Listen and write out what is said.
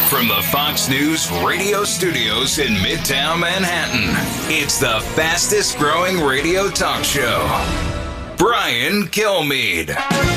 From the Fox News radio studios in Midtown Manhattan, it's the fastest growing radio talk show. Brian Kilmeade.